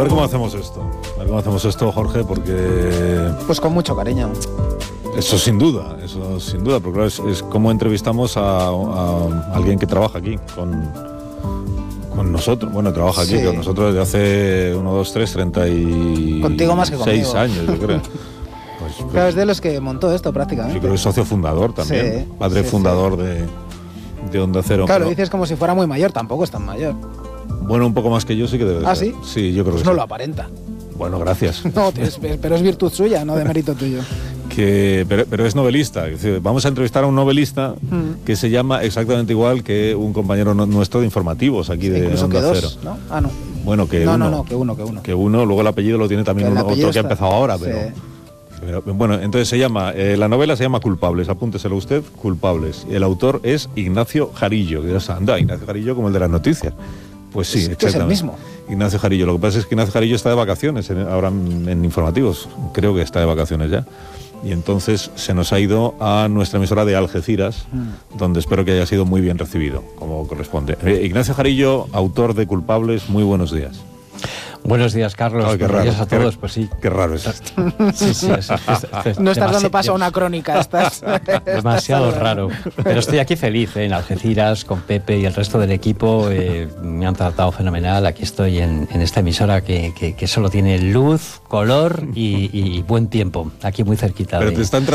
ver cómo hacemos esto. A ver cómo hacemos esto, Jorge, porque... Pues con mucho cariño. Eso sin duda, porque claro, es como entrevistamos a alguien que trabaja aquí con nosotros. Bueno, trabaja aquí con nosotros desde hace 1, 2, 3, 36 contigo más que conmigo. años, yo creo. Claro, es de los que montó esto prácticamente. Yo creo que es socio fundador también, padre fundador de Onda Cero. Claro, dices como si fuera muy mayor, tampoco es tan mayor. Bueno, un poco más que yo sí que debe ser. ¿Ah, sí? Sí, yo creo pues que no sí. lo aparenta. Bueno, gracias. No, pero es virtud suya, no de mérito tuyo. Pero es novelista. Es decir, vamos a entrevistar a un novelista que se llama exactamente igual que un compañero nuestro de informativos aquí de incluso Onda que dos, Cero. ¿no? Ah, no. Bueno, que no, uno. No, que uno. Que uno, luego el apellido lo tiene también otro que ha empezado ahora, sí. pero bueno, entonces se llama, la novela se llama Culpables, apúnteselo usted, Culpables. El autor es Ignacio Jarillo, que dirás, anda, Ignacio Jarillo como el de las noticias. Pues sí, exactamente. Es el mismo. Ignacio Jarillo. Lo que pasa es que Ignacio Jarillo está de vacaciones ahora en informativos. Creo que está de vacaciones ya. Y entonces se nos ha ido a nuestra emisora de Algeciras, donde espero que haya sido muy bien recibido, como corresponde. Ignacio Jarillo, autor de Culpables, muy buenos días. Buenos días, Carlos. Qué raro, días a todos, pues sí. Qué raro es esto. Sí, no estás dando paso a una crónica, estás... demasiado raro. Pero estoy aquí feliz, en Algeciras, con Pepe y el resto del equipo. Me han tratado fenomenal. Aquí estoy en esta emisora que solo tiene luz, color y buen tiempo. Aquí muy cerquita. Pero te están